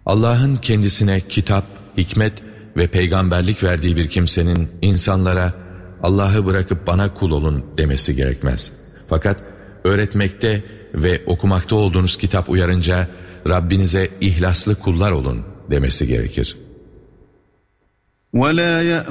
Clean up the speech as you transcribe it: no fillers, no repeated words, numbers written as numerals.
Allah'ın kendisine kitap, hikmet ve peygamberlik verdiği bir kimsenin insanlara Allah'ı bırakıp bana kul olun demesi gerekmez. Fakat öğretmekte ve okumakta olduğunuz kitap uyarınca Rabbinize ihlaslı kullar olun demesi gerekir.